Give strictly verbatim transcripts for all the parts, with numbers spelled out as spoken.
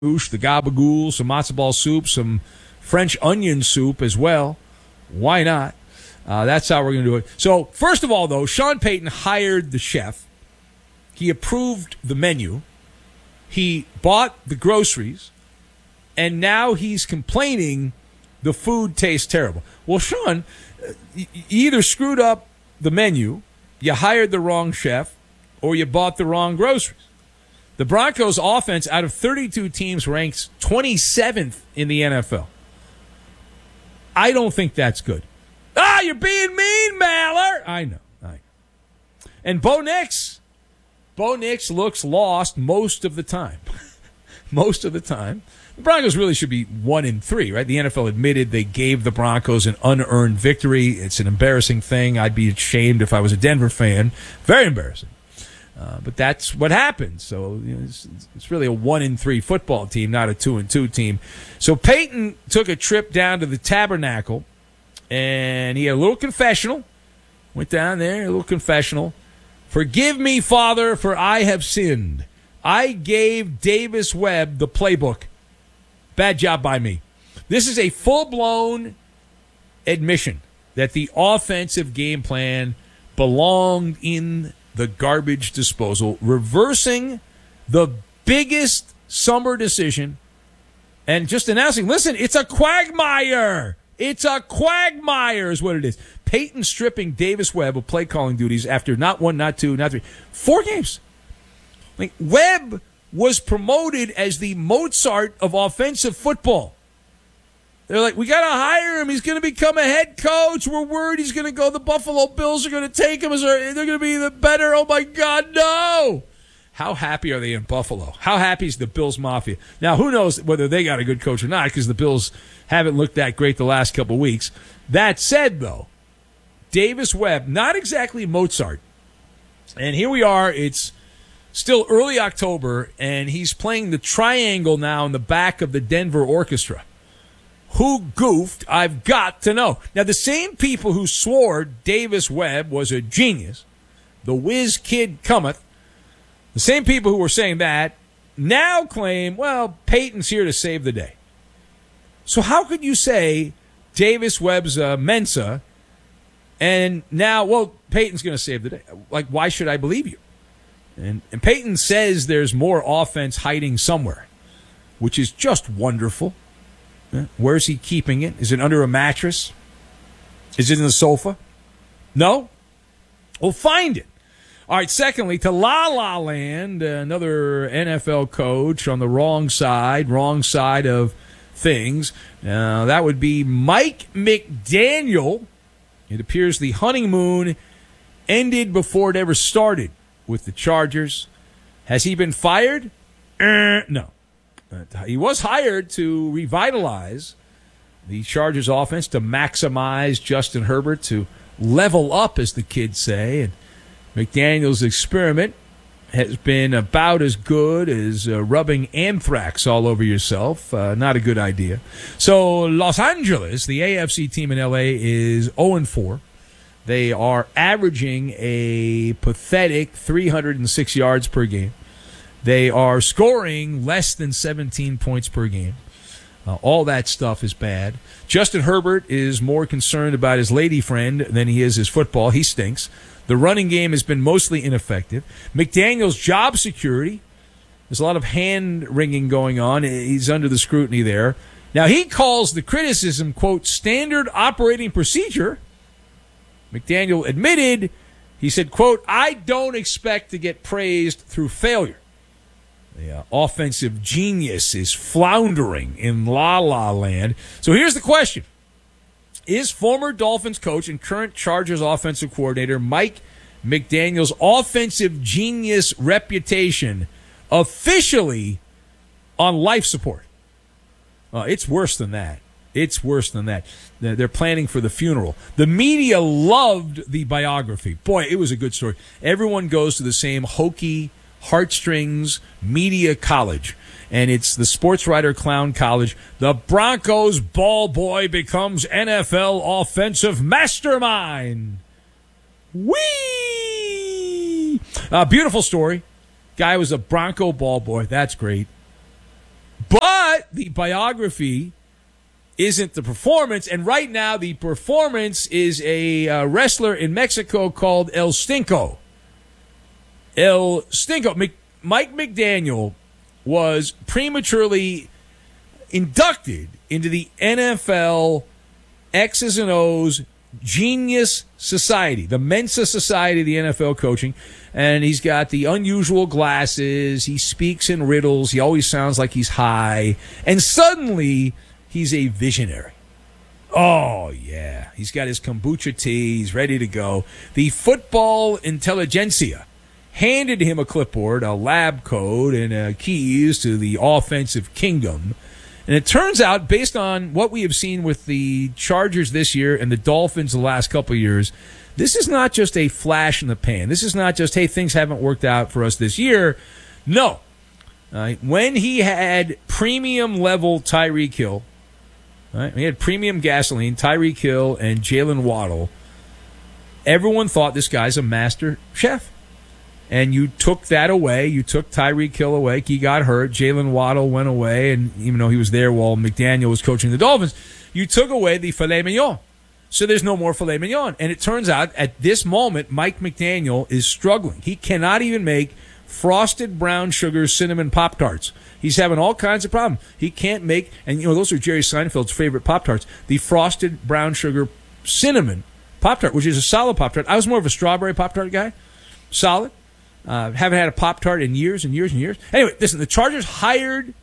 the gabagool, some matzo ball soup, some French onion soup as well. Why not? Uh, that's how we're going to do it. So, first of all, though, Sean Payton hired the chef. He approved the menu. He bought the groceries. And now he's complaining the food tastes terrible. Well, Sean, you either screwed up the menu, you hired the wrong chef, or you bought the wrong groceries. The Broncos offense out of thirty-two teams ranks twenty-seventh in the N F L. I don't think that's good. Ah, you're being mean, Maller. I know. I know. And Bo Nix. Bo Nix looks lost most of the time. most of the time. The Broncos really should be one and three, right? The N F L admitted they gave the Broncos an unearned victory. It's an embarrassing thing. I'd be ashamed if I was a Denver fan. Very embarrassing. Uh, but that's what happened. So you know, it's, it's really a one and three football team, not a two and two team. So Peyton took a trip down to the Tabernacle, and he had a little confessional. Went down there, a little confessional. Forgive me, Father, for I have sinned. I gave Davis Webb the playbook. Bad job by me. This is a full-blown admission that the offensive game plan belonged in the garbage disposal, reversing the biggest summer decision and just announcing, listen, it's a quagmire. It's a quagmire is what it is. Peyton stripping Davis Webb of play calling duties after not one, not two, not three, four games. Like Webb was promoted as the Mozart of offensive football. They're like, we got to hire him. He's going to become a head coach. We're worried he's going to go. The Buffalo Bills are going to take him. They're going to be the better. Oh, my God, no. How happy are they in Buffalo? How happy is the Bills Mafia? Now, who knows whether they got a good coach or not, because the Bills haven't looked that great the last couple of weeks. That said, though, Davis Webb, not exactly Mozart. And here we are. It's still early October, and he's playing the triangle now in the back of the Denver Orchestra. Who goofed? I've got to know. Now, the same people who swore Davis Webb was a genius, the whiz kid cometh, the same people who were saying that now claim, well, Peyton's here to save the day. So how could you say Davis Webb's a Mensa and now, well, Peyton's going to save the day? Like, why should I believe you? And, and Peyton says there's more offense hiding somewhere, which is just wonderful. Where's he keeping it? Is it under a mattress? Is it in the sofa? No? Well, find it. All right, secondly, to La La Land, another N F L coach on the wrong side, wrong side of things. Uh, that would be Mike McDaniel. It appears the honeymoon ended before it ever started with the Chargers. Has he been fired? Uh, no. He was hired to revitalize the Chargers offense, to maximize Justin Herbert, to level up, as the kids say. And McDaniel's experiment has been about as good as uh, rubbing anthrax all over yourself. Uh, not a good idea. So Los Angeles, the A F C team in L A, is oh and four. They are averaging a pathetic three hundred six yards per game. They are scoring less than seventeen points per game. Uh, all that stuff is bad. Justin Herbert is more concerned about his lady friend than he is his football. He stinks. The running game has been mostly ineffective. McDaniel's job security, there's a lot of hand-wringing going on. He's under the scrutiny there. Now, he calls the criticism, quote, standard operating procedure. McDaniel admitted, he said, quote, I don't expect to get praised through failure. The uh, offensive genius is floundering in La La Land. So here's the question. Is former Dolphins coach and current Chargers offensive coordinator Mike McDaniel's offensive genius reputation officially on life support? Uh, it's worse than that. It's worse than that. They're planning for the funeral. The media loved the biography. Boy, it was a good story. Everyone goes to the same hokey heartstrings media college, and it's the sports writer clown college. The Broncos ball boy becomes N F L offensive mastermind. Whee! Uh, beautiful story. Guy was a Bronco ball boy. That's great. the biography isn't the performance. And right now, the performance is a uh, wrestler in Mexico called El Stinko. El Stinko. Mc, Mike McDaniel was prematurely inducted into the N F L X's and O's Genius Society, the Mensa Society of the N F L coaching. And he's got the unusual glasses. He speaks in riddles. He always sounds like he's high. And suddenly, he's a visionary. Oh, yeah. He's got his kombucha tea. He's ready to go. The football intelligentsia handed him a clipboard, a lab code, and uh, keys to the offensive kingdom. And it turns out, based on what we have seen with the Chargers this year and the Dolphins the last couple of years, this is not just a flash in the pan. This is not just, hey, things haven't worked out for us this year. No. Uh, when he had premium-level Tyreek Hill, right, he had premium gasoline, Tyreek Hill, and Jalen Waddle, everyone thought this guy's a master chef. And you took that away. You took Tyreek Hill away. He got hurt. Jalen Waddle went away. And even though he was there while McDaniel was coaching the Dolphins, you took away the filet mignon. So there's no more filet mignon. And it turns out at this moment, Mike McDaniel is struggling. He cannot even make frosted brown sugar cinnamon Pop-Tarts. He's having all kinds of problems. He can't make, and you know, those are Jerry Seinfeld's favorite Pop-Tarts, the frosted brown sugar cinnamon Pop-Tart, which is a solid Pop-Tart. I was more of a strawberry Pop-Tart guy. Solid. Uh, haven't had a Pop-Tart in years and years and years. Anyway, listen, the Chargers hired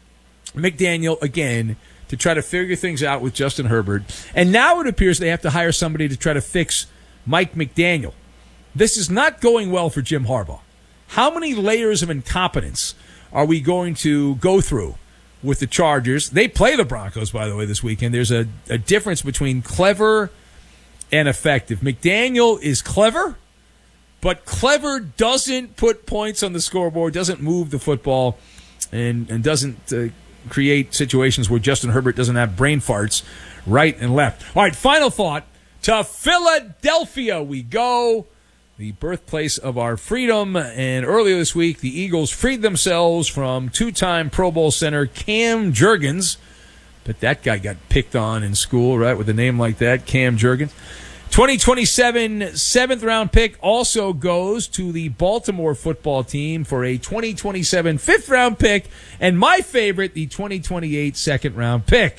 McDaniel again to try to figure things out with Justin Herbert. And now it appears they have to hire somebody to try to fix Mike McDaniel. This is not going well for Jim Harbaugh. How many layers of incompetence are we going to go through with the Chargers? They play the Broncos, by the way, this weekend. There's a, a difference between clever and effective. McDaniel is clever, but clever doesn't put points on the scoreboard, doesn't move the football, and, and doesn't uh, create situations where Justin Herbert doesn't have brain farts right and left. All right, final thought. To Philadelphia we go, the birthplace of our freedom. And earlier this week, the Eagles freed themselves from two-time Pro Bowl center Cam Jurgens. But that guy got picked on in school, right, with a name like that, Cam Jurgens. twenty twenty-seven seventh-round pick also goes to the Baltimore football team for a twenty twenty-seven fifth-round pick, and my favorite, the twenty twenty-eight second-round pick.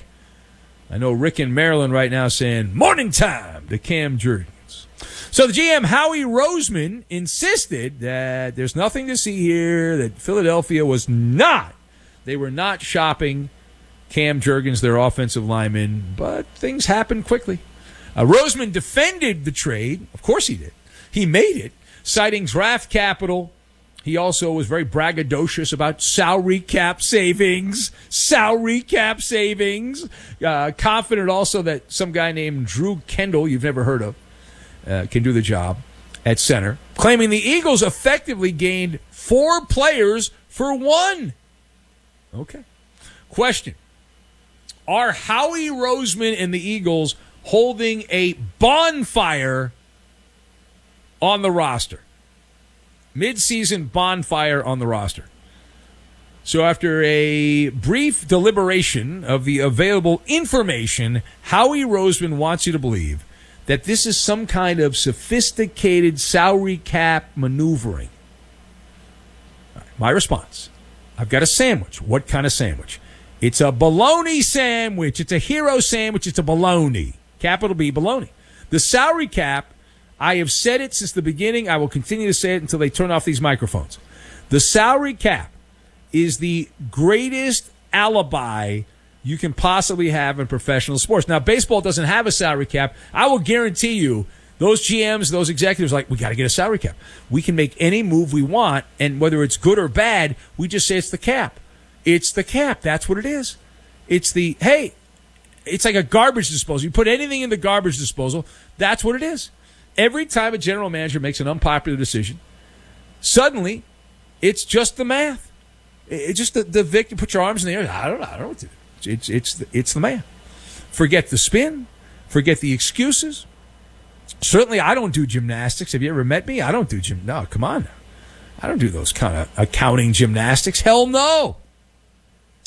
I know Rick in Maryland right now saying, morning time to Cam Jurgens. So the G M, Howie Roseman, insisted that there's nothing to see here, that Philadelphia was not, they were not shopping Cam Jurgens, their offensive lineman, but things happened quickly. Uh, Roseman defended the trade. Of course he did. He made it, citing draft capital. He also was very braggadocious about salary cap savings, salary cap savings. Uh, confident also that some guy named Drew Kendall, you've never heard of, uh, can do the job at center. Claiming the Eagles effectively gained four players for one. Okay. Question. Are Howie Roseman and the Eagles holding a bonfire on the roster? Mid-season bonfire on the roster. So after a brief deliberation of the available information, Howie Roseman wants you to believe that this is some kind of sophisticated salary cap maneuvering. My response, I've got a sandwich. What kind of sandwich? It's a bologna sandwich. It's a hero sandwich. It's a bologna. Capital B, bologna. The salary cap, I have said it since the beginning. I will continue to say it until they turn off these microphones. The salary cap is the greatest alibi you can possibly have in professional sports. Now, baseball doesn't have a salary cap. I will guarantee you those G Ms, those executives are like, we got to get a salary cap. We can make any move we want, and whether it's good or bad, we just say it's the cap. It's the cap. That's what it is. It's the, hey, it's like a garbage disposal. You put anything in the garbage disposal, that's what it is. Every time a general manager makes an unpopular decision, suddenly it's just the math. It's just the, the victim. Put your arms in the air. I don't know. I don't know what to do. It's, it's, the, it's the math. Forget the spin. Forget the excuses. Certainly, I don't do gymnastics. Have you ever met me? I don't do gym. No, come on. I don't do those kind of accounting gymnastics. Hell no.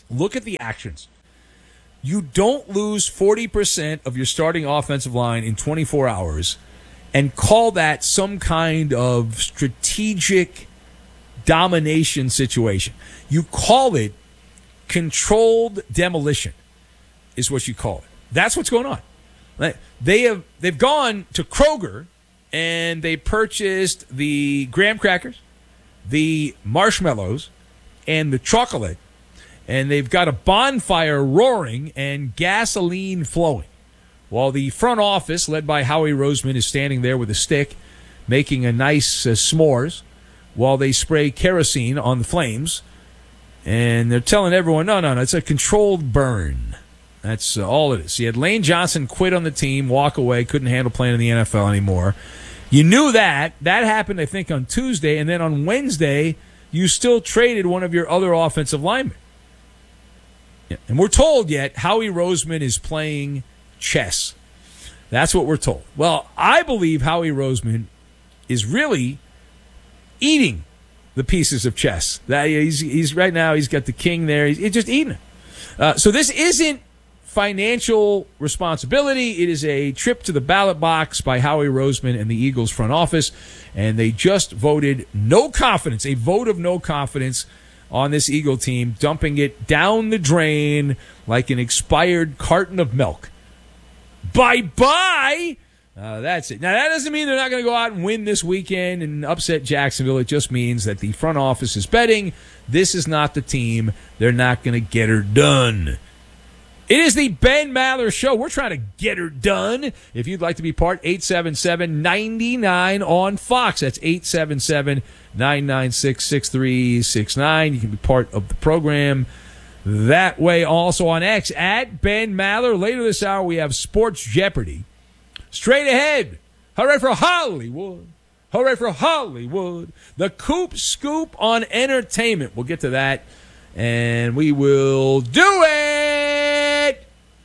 Look at the actions. You don't lose forty percent of your starting offensive line in twenty-four hours and call that some kind of strategic domination situation. You call it controlled demolition is what you call it. That's what's going on. They have, they've gone to Kroger and they purchased the graham crackers, the marshmallows, and the chocolate, and they've got a bonfire roaring and gasoline flowing, while the front office, led by Howie Roseman, is standing there with a stick making a nice uh, s'mores while they spray kerosene on the flames, and they're telling everyone, no, no, no, it's a controlled burn. That's uh, all it is. You had Lane Johnson quit on the team, walk away, couldn't handle playing in the N F L anymore. You knew that. That happened, I think, on Tuesday, and then on Wednesday, you still traded one of your other offensive linemen. Yeah. And we're told yet Howie Roseman is playing chess. That's what we're told. Well, I believe Howie Roseman is really eating the pieces of chess. That he's, he's right now, he's got the king there. He's, he's just eating it. Uh, so this isn't financial responsibility. It is a trip to the ballot box by Howie Roseman and the Eagles front office, and they just voted no confidence, a vote of no confidence on this Eagle team, dumping it down the drain like an expired carton of milk. Bye-bye! Uh, that's it. Now, that doesn't mean they're not going to go out and win this weekend and upset Jacksonville. It just means that the front office is betting this is not the team. They're not going to get her done. It is the Ben Maller Show. We're trying to get her done. If you'd like to be part, eight seven seven, nine nine on Fox. That's eight seven seven, nine nine six, six three six nine. You can be part of the program that way. Also on X, at Ben Maller. Later this hour, we have Sports Jeopardy. Straight ahead. Hooray for Hollywood. Hooray for Hollywood. The Coop Scoop on entertainment. We'll get to that. And we will do it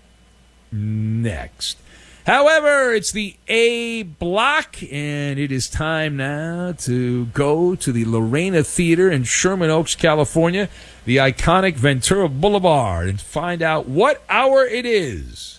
next. However, it's the A block, and it is time now to go to the Lorena Theater in Sherman Oaks, California, the iconic Ventura Boulevard, and find out what hour it is.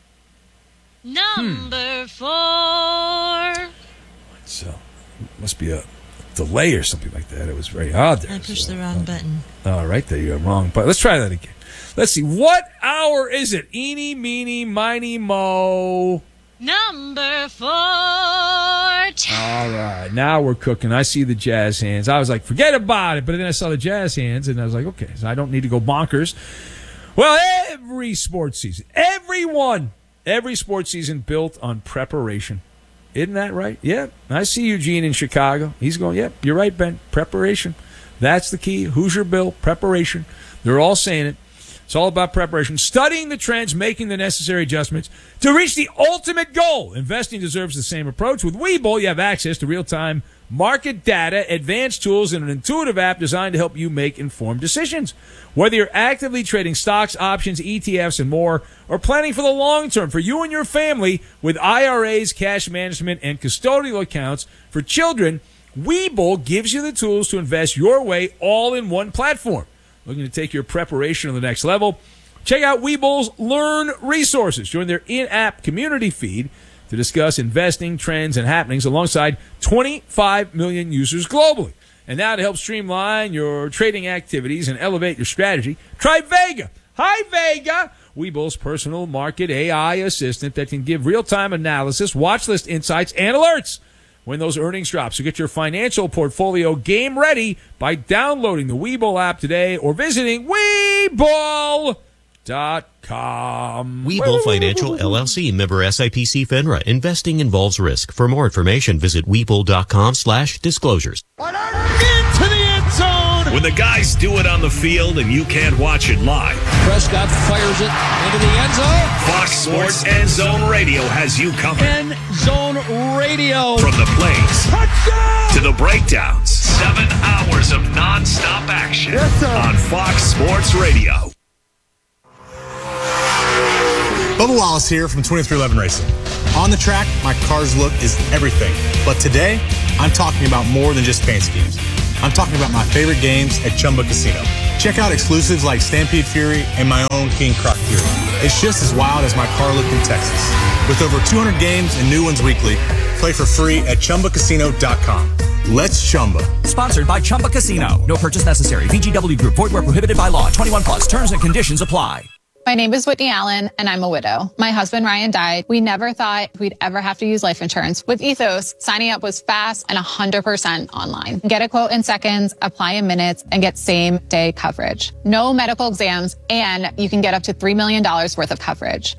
Number hmm. four. So, must be a delay or something like that. It was very odd there. I pushed so, the wrong uh, button. All right, there you go. Wrong button. Let's try that again. Let's see. What hour is it? Eeny, meeny, miny, mo. Number four. All right. Now we're cooking. I see the jazz hands. I was like, forget about it. But then I saw the jazz hands, and I was like, okay, so I don't need to go bonkers. Well, every sports season, everyone, every sports season built on preparation. Isn't that right? Yeah. I see Eugene in Chicago. He's going, yep, yeah, you're right, Ben. Preparation. That's the key. Hoosier Bill, preparation. They're all saying it. It's all about preparation. Studying the trends, making the necessary adjustments to reach the ultimate goal. Investing deserves the same approach. With Webull, you have access to real-time market data, advanced tools, and an intuitive app designed to help you make informed decisions. Whether you're actively trading stocks, options, E T Fs, and more, or planning for the long term for you and your family with I R As, cash management, and custodial accounts for children, Webull gives you the tools to invest your way all in one platform. Looking to take your preparation to the next level? Check out Webull's Learn resources. Join their in-app community feed to discuss investing, trends, and happenings alongside twenty-five million users globally. And now to help streamline your trading activities and elevate your strategy, try Vega. Hi, Vega. Webull's personal market A I assistant that can give real-time analysis, watch list insights, and alerts when those earnings drop. So get your financial portfolio game ready by downloading the Webull app today or visiting Webull dot com. Webull Financial, L L C, member S I P C FINRA. Investing involves risk. For more information, visit Webull dot com slash disclosures. Into the end zone! When the guys do it on the field and you can't watch it live, Prescott fires it into the end zone. Fox Sports End Zone Radio has you covered. End Zone Radio. From the plays Touchdown! to the breakdowns. Seven hours of nonstop action yes, sir. on Fox Sports Radio. Bubba Wallace here from twenty-three eleven Racing. On the track, my car's look is everything. But today, I'm talking about more than just paint schemes. I'm talking about my favorite games at Chumba Casino. Check out exclusives like Stampede Fury and my own King Croc Fury. It's just as wild as my car looked in Texas. With over two hundred games and new ones weekly, play for free at Chumba Casino dot com. Let's Chumba. Sponsored by Chumba Casino. No purchase necessary. V G W Group. Void where prohibited by law. twenty-one plus. Terms and conditions apply. My name is Whitney Allen, and I'm a widow. My husband, Ryan, died. We never thought we'd ever have to use life insurance. With Ethos, signing up was fast and one hundred percent online. Get a quote in seconds, apply in minutes, and get same-day coverage. No medical exams, and you can get up to three million dollars worth of coverage.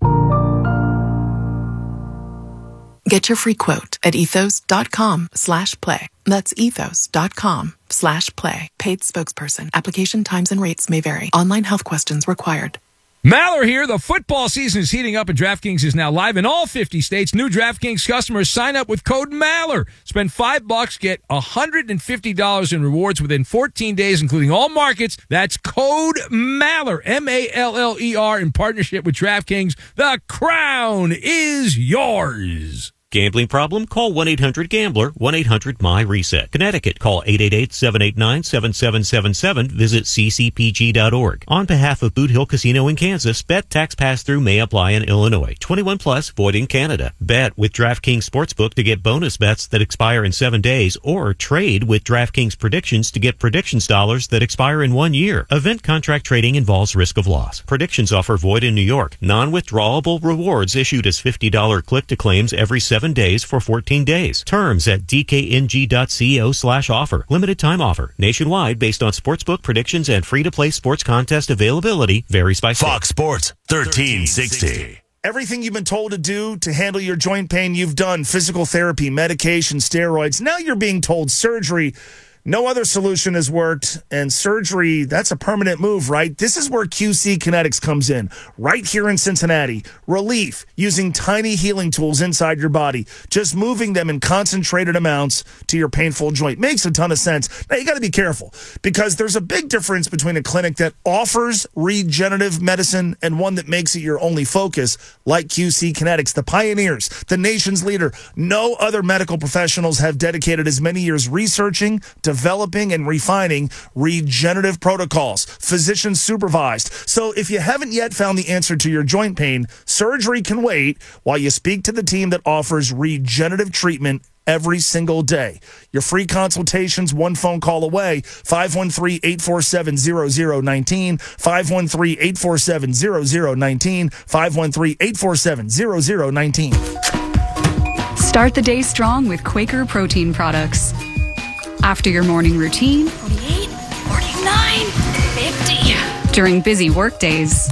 Get your free quote at ethos.com slash play. That's ethos.com slash play. Paid spokesperson. Application times and rates may vary. Online health questions required. Maller here. The football season is heating up and DraftKings is now live in all fifty states. New DraftKings customers sign up with code Maller. Spend five bucks, get one hundred fifty dollars in rewards within fourteen days, including all markets. That's code Maller, M A L L E R, in partnership with DraftKings. The crown is yours. Gambling problem? Call one eight hundred gambler, one eight hundred my reset. Connecticut, call eight eight eight, seven eight nine, seven seven seven seven. Visit c c p g dot org. On behalf of Boot Hill Casino in Kansas, bet tax pass-through may apply in Illinois. twenty-one plus, void in Canada. Bet with DraftKings Sportsbook to get bonus bets that expire in seven days, or trade with DraftKings Predictions to get predictions dollars that expire in one year. Event contract trading involves risk of loss. Predictions offer void in New York. Non-withdrawable rewards issued as fifty dollars click-to-claims every seven days for fourteen days. Terms at d k n g dot co slash offer. Limited time offer. Nationwide based on sportsbook predictions and free-to-play sports contest availability. Varies by state. Fox Sports thirteen sixty. Everything you've been told to do to handle your joint pain, you've done. Physical therapy, medication, steroids. Now you're being told surgery. No other solution has worked, and surgery, that's a permanent move, right? This is where Q C Kinetics comes in, right here in Cincinnati. Relief, using tiny healing tools inside your body, just moving them in concentrated amounts to your painful joint. Makes a ton of sense. Now, you got to be careful, because there's a big difference between a clinic that offers regenerative medicine and one that makes it your only focus, like Q C Kinetics, the pioneers, the nation's leader. No other medical professionals have dedicated as many years researching, developing and refining regenerative protocols, physician supervised. So if you haven't yet found the answer to your joint pain, surgery can wait while you speak to the team that offers regenerative treatment every single day. Your free consultations, one phone call away, five one three, eight four seven, zero zero one nine, five one three, eight four seven, zero zero one nine, five one three, eight four seven, zero zero one nine. Start the day strong with Quaker protein products. After your morning routine, forty-eight, forty-nine, fifty. During busy work days,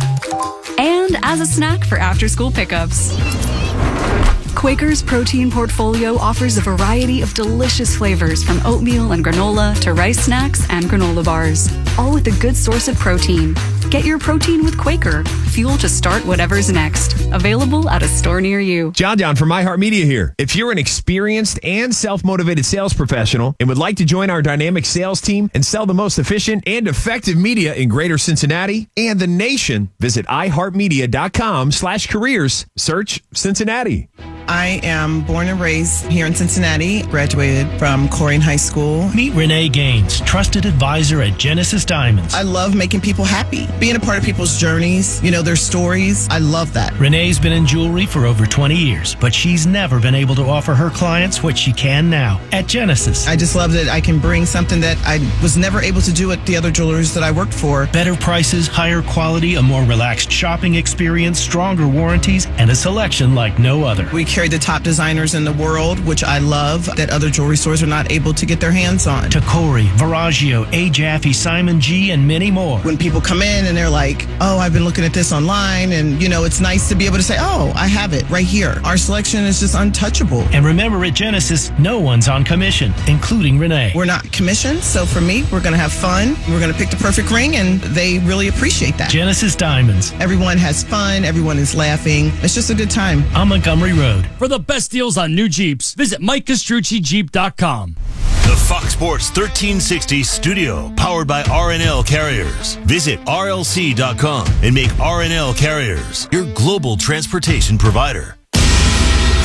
and as a snack for after-school pickups. Quaker's protein portfolio offers a variety of delicious flavors, from oatmeal and granola to rice snacks and granola bars, all with a good source of protein. Get your protein with Quaker, fuel to start whatever's next. Available at a store near you. John Down from iHeartMedia here. If you're an experienced and self-motivated sales professional and would like to join our dynamic sales team and sell the most efficient and effective media in greater Cincinnati and the nation, visit iHeartMedia.com slash careers. Search Cincinnati. I am born and raised here in Cincinnati, graduated from Corrigan High School. Meet Renee Gaines, trusted advisor at Genesis Diamonds. I love making people happy, being a part of people's journeys, you know, their stories. I love that. Renee's been in jewelry for over twenty years, but she's never been able to offer her clients what she can now at Genesis. I just love that I can bring something that I was never able to do at the other jewelers that I worked for. Better prices, higher quality, a more relaxed shopping experience, stronger warranties, and a selection like no other. We carry the top designers in the world, which I love, that other jewelry stores are not able to get their hands on. Tacori, Verragio, A. Jaffe, Simon G., and many more. When people come in and they're like, oh, I've been looking at this online, and, you know, it's nice to be able to say, oh, I have it right here. Our selection is just untouchable. And remember, at Genesis, no one's on commission, including Renee. We're not commissioned, so for me, we're going to have fun. We're going to pick the perfect ring, and they really appreciate that. Genesis Diamonds. Everyone has fun. Everyone is laughing. It's just a good time. On Montgomery Road. For the best deals on new Jeeps, visit Mike Castrucci Jeep dot com. The Fox Sports thirteen sixty studio, powered by R and L Carriers. Visit R L C dot com and make R and L Carriers your global transportation provider.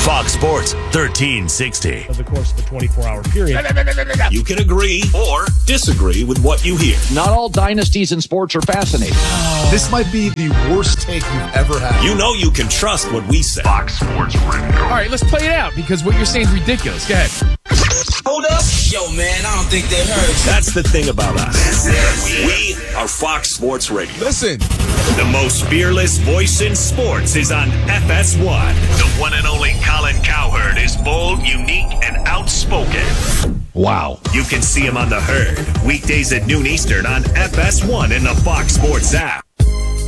Fox Sports thirteen sixty. Over the course of a twenty-four hour period. You can agree or disagree with what you hear. Not all dynasties in sports are fascinating. This might be the worst take you've ever had. You know you can trust what we say. Fox Sports Radio. All right, let's play it out because what you're saying is ridiculous. Go ahead. Hold up. Yo, man, I don't think they heard you. That's the thing about us. We are Fox Sports Radio. Listen. The most fearless voice in sports is on F S one. The one and only Colin Cowherd is bold, unique, and outspoken. Wow. You can see him on The Herd, weekdays at noon Eastern on F S one and the Fox Sports app.